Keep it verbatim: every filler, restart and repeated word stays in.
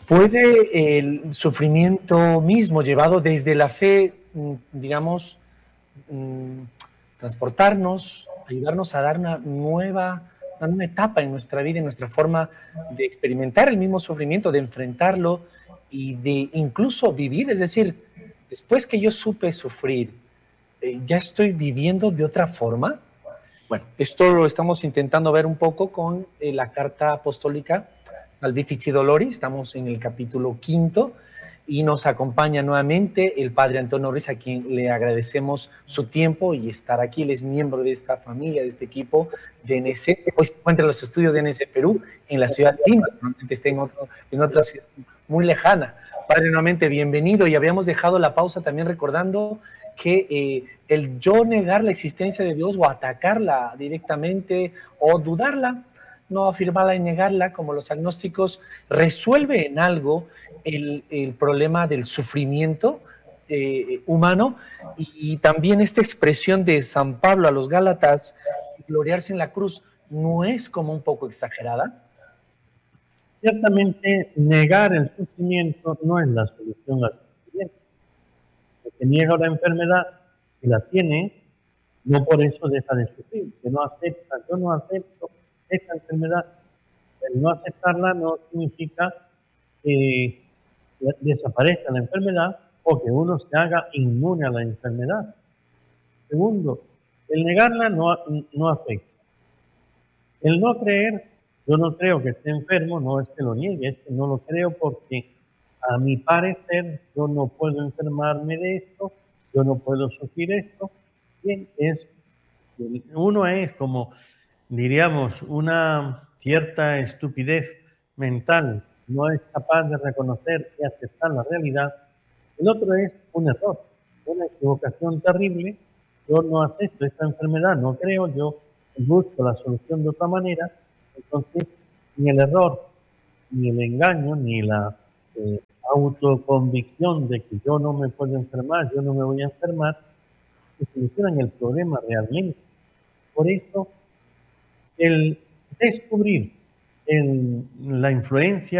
¿Puede el sufrimiento mismo llevado desde la fe, digamos, transportarnos, ayudarnos a dar una nueva, una nueva etapa en nuestra vida, en nuestra forma de experimentar el mismo sufrimiento, de enfrentarlo y de incluso vivir? Es decir, después que yo supe sufrir, eh, ¿ya estoy viviendo de otra forma? Bueno, esto lo estamos intentando ver un poco con eh, la carta apostólica Salvifici Doloris. Estamos en el capítulo quinto y nos acompaña nuevamente el padre Antonio Ruiz, a quien le agradecemos su tiempo y estar aquí. Él es miembro de esta familia, de este equipo de N C. Hoy se encuentra en los estudios de N C Perú, en la ciudad de Lima. Normalmente está en, otro, en otra ciudad muy lejana. Padre, nuevamente bienvenido. Y habíamos dejado la pausa también recordando que eh, el yo negar la existencia de Dios o atacarla directamente o dudarla, no afirmarla y negarla, como los agnósticos, resuelve en algo el, el problema del sufrimiento eh, humano. Y, y también esta expresión de San Pablo a los Gálatas, gloriarse en la cruz, ¿no es como un poco exagerada? Ciertamente, negar el sufrimiento no es la solución al sufrimiento. El que niega la enfermedad, si la tiene, no por eso deja de sufrir, que no acepta, yo no acepto esta enfermedad. El no aceptarla no significa que desaparezca la enfermedad o que uno se haga inmune a la enfermedad. Segundo, el negarla no, no afecta. El no creer, yo no creo que esté enfermo, no es que lo niegue, es que no lo creo porque a mi parecer yo no puedo enfermarme de esto, yo no puedo sufrir esto. Bien, es, uno es como, diríamos, una cierta estupidez mental, no es capaz de reconocer y aceptar la realidad. El otro es un error, una equivocación terrible. Yo no acepto esta enfermedad, no creo, yo busco la solución de otra manera. Entonces, ni el error, ni el engaño, ni la eh, autoconvicción de que yo no me puedo enfermar, yo no me voy a enfermar, que solucionan el problema realmente. Por eso, el descubrir el, la influencia